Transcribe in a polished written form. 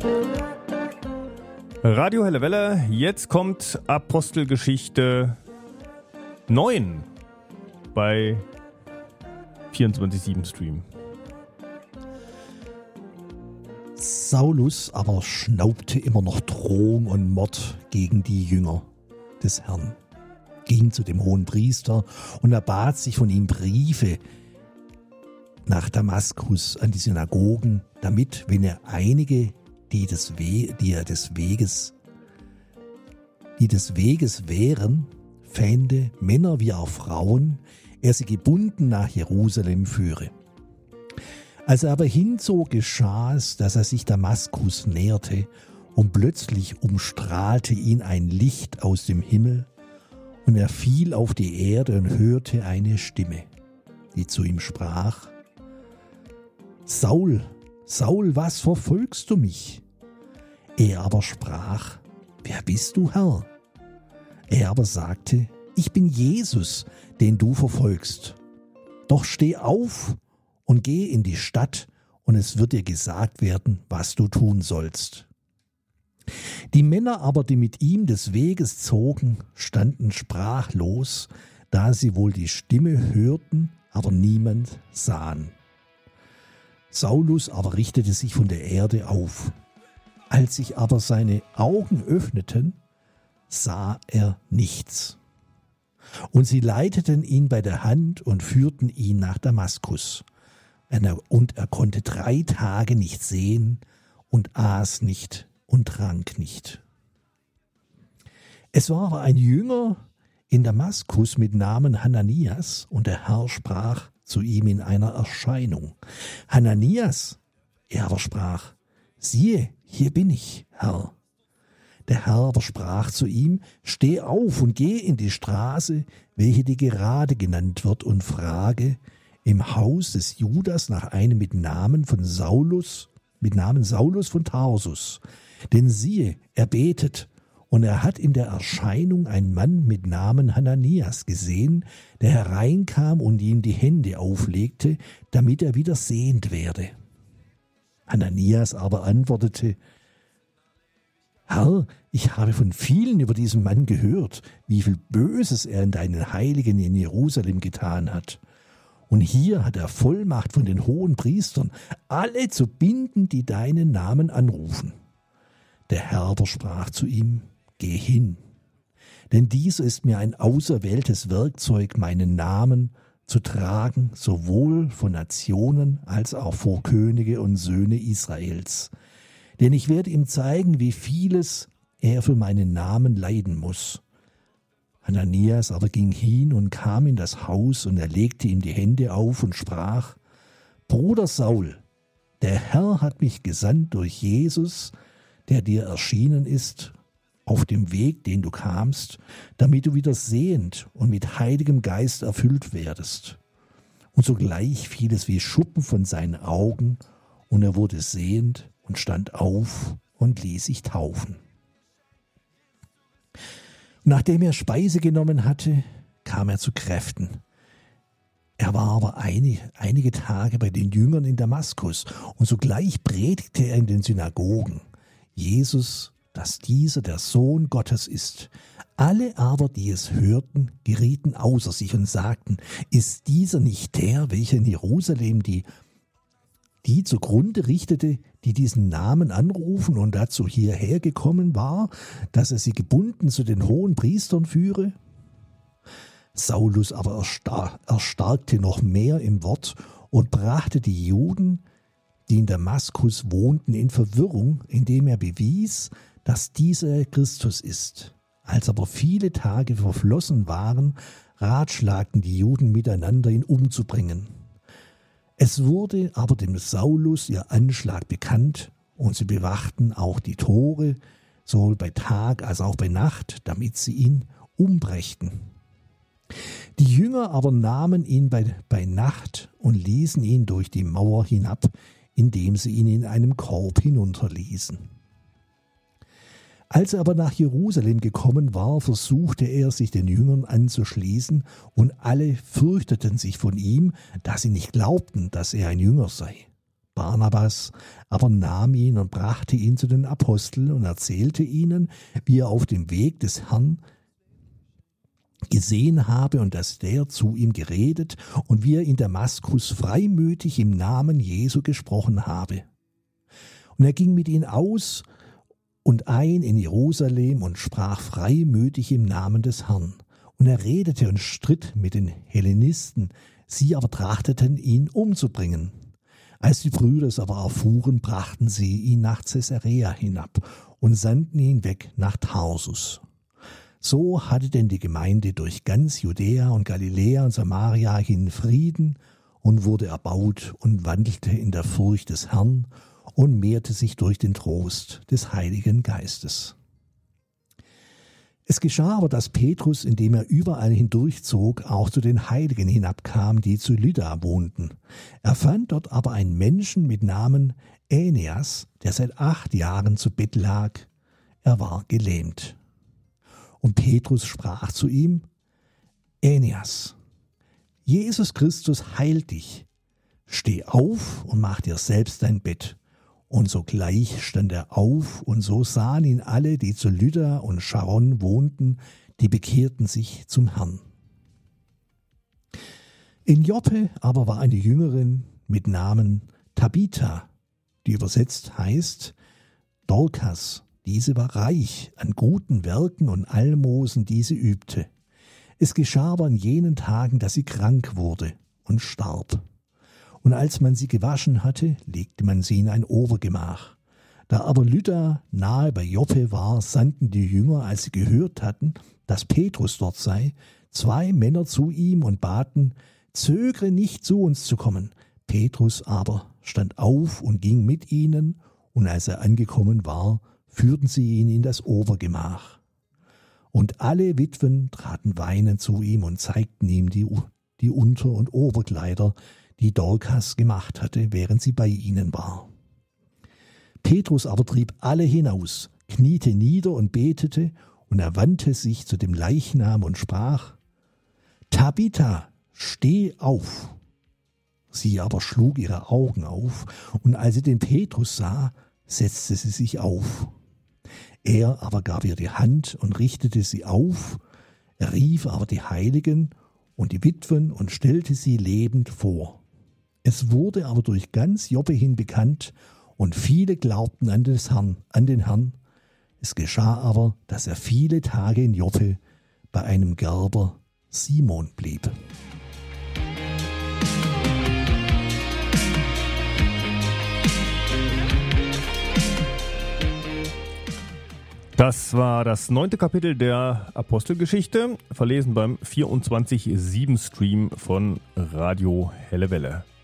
Radio Helle Welle, jetzt kommt Apostelgeschichte 9 bei 24/7 Stream. Saulus aber schnaubte immer noch Drohung und Mord gegen die Jünger des Herrn, ging zu dem Hohenpriester und erbat sich von ihm Briefe nach Damaskus an die Synagogen, damit, wenn er einige, die des Weges wären, fände, Männer wie auch Frauen, er sie gebunden nach Jerusalem führe. Als er aber hinzog, geschah es, dass er sich Damaskus näherte, und plötzlich umstrahlte ihn ein Licht aus dem Himmel, und er fiel auf die Erde und hörte eine Stimme, die zu ihm sprach: Saul, Saul, was verfolgst du mich? Er aber sprach: Wer bist du, Herr? Er aber sagte: Ich bin Jesus, den du verfolgst. Doch steh auf und geh in die Stadt, und es wird dir gesagt werden, was du tun sollst. Die Männer aber, die mit ihm des Weges zogen, standen sprachlos, da sie wohl die Stimme hörten, aber niemand sahen. Saulus aber richtete sich von der Erde auf. Als sich aber seine Augen öffneten, sah er nichts. Und sie leiteten ihn bei der Hand und führten ihn nach Damaskus. Und er konnte 3 Tage nicht sehen und aß nicht und trank nicht. Es war aber ein Jünger in Damaskus mit Namen Hananias, und der Herr sprach zu ihm in einer Erscheinung: Hananias. Er aber sprach: Siehe, hier bin ich, Herr. Der Herr aber sprach zu ihm: Steh auf und geh in die Straße, welche die Gerade genannt wird, und frage im Haus des Judas nach einem mit Namen Saulus von Tarsus. Denn siehe, er betet, und er hat in der Erscheinung einen Mann mit Namen Hananias gesehen, der hereinkam und ihm die Hände auflegte, damit er wieder sehend werde. Hananias aber antwortete: Herr, ich habe von vielen über diesen Mann gehört, wie viel Böses er in deinen Heiligen in Jerusalem getan hat. Und hier hat er Vollmacht von den Hohenpriestern, alle zu binden, die deinen Namen anrufen. Der Herr aber sprach zu ihm: Geh hin, denn dieser ist mir ein auserwähltes Werkzeug, meinen Namen zu tragen, sowohl von Nationen als auch vor Könige und Söhne Israels. Denn ich werde ihm zeigen, wie vieles er für meinen Namen leiden muss. Hananias aber ging hin und kam in das Haus, und er legte ihm die Hände auf und sprach: Bruder Saul, der Herr hat mich gesandt durch Jesus, der dir erschienen ist, auf dem Weg, den du kamst, damit du wieder sehend und mit Heiligem Geist erfüllt werdest. Und sogleich fiel es wie Schuppen von seinen Augen, und er wurde sehend und stand auf und ließ sich taufen. Nachdem er Speise genommen hatte, kam er zu Kräften. Er war aber einige Tage bei den Jüngern in Damaskus, und sogleich predigte er in den Synagogen: Jesus, dass dieser der Sohn Gottes ist. Alle aber, die es hörten, gerieten außer sich und sagten: Ist dieser nicht der, welcher in Jerusalem die zugrunde richtete, die diesen Namen anrufen und dazu hierher gekommen war, dass er sie gebunden zu den Hohenpriestern führe? Saulus aber erstarkte noch mehr im Wort und brachte die Juden, die in Damaskus wohnten, in Verwirrung, indem er bewies, dass dieser Christus ist. Als aber viele Tage verflossen waren, ratschlagten die Juden miteinander, ihn umzubringen. Es wurde aber dem Saulus ihr Anschlag bekannt, und sie bewachten auch die Tore, sowohl bei Tag als auch bei Nacht, damit sie ihn umbrächten. Die Jünger aber nahmen ihn bei Nacht und ließen ihn durch die Mauer hinab, indem sie ihn in einem Korb hinunterließen. Als er aber nach Jerusalem gekommen war, versuchte er, sich den Jüngern anzuschließen, und alle fürchteten sich von ihm, da sie nicht glaubten, dass er ein Jünger sei. Barnabas aber nahm ihn und brachte ihn zu den Aposteln und erzählte ihnen, wie er auf dem Weg des Herrn gesehen habe und dass der zu ihm geredet und wie er in Damaskus freimütig im Namen Jesu gesprochen habe. Und er ging mit ihnen aus und ein in Jerusalem und sprach freimütig im Namen des Herrn. Und er redete und stritt mit den Hellenisten, sie aber trachteten, ihn umzubringen. Als die Brüder es aber erfuhren, brachten sie ihn nach Caesarea hinab und sandten ihn weg nach Tarsus. So hatte denn die Gemeinde durch ganz Judäa und Galiläa und Samaria hin Frieden und wurde erbaut und wandelte in der Furcht des Herrn und mehrte sich durch den Trost des Heiligen Geistes. Es geschah aber, dass Petrus, indem er überall hindurchzog, auch zu den Heiligen hinabkam, die zu Lydda wohnten. Er fand dort aber einen Menschen mit Namen Aeneas, der seit 8 Jahren zu Bett lag. Er war gelähmt. Und Petrus sprach zu ihm: Aeneas, Jesus Christus heilt dich. Steh auf und mach dir selbst dein Bett. Und sogleich stand er auf, und so sahen ihn alle, die zu Lydda und Charon wohnten, die bekehrten sich zum Herrn. In Joppe aber war eine Jüngerin mit Namen Tabitha, die übersetzt heißt Dorkas. Diese war reich an guten Werken und Almosen, die sie übte. Es geschah aber in jenen Tagen, dass sie krank wurde und starb. Und als man sie gewaschen hatte, legte man sie in ein Obergemach. Da aber Lydda nahe bei Joppe war, sandten die Jünger, als sie gehört hatten, dass Petrus dort sei, 2 Männer zu ihm und baten: Zögere nicht, zu uns zu kommen. Petrus aber stand auf und ging mit ihnen, und als er angekommen war, führten sie ihn in das Obergemach. Und alle Witwen traten weinend zu ihm und zeigten ihm die Unter- und Oberkleider, die Dorkas gemacht hatte, während sie bei ihnen war. Petrus aber trieb alle hinaus, kniete nieder und betete, und er wandte sich zu dem Leichnam und sprach: Tabitha, steh auf. Sie aber schlug ihre Augen auf, und als sie den Petrus sah, setzte sie sich auf. Er aber gab ihr die Hand und richtete sie auf. Er rief aber die Heiligen und die Witwen und stellte sie lebend vor. Es wurde aber durch ganz Joppe hin bekannt, und viele glaubten an den Herrn. Es geschah aber, dass er viele Tage in Joppe bei einem Gerber Simon blieb. Das war das 9. Kapitel der Apostelgeschichte, verlesen beim 24/7 Stream von Radio Helle Welle.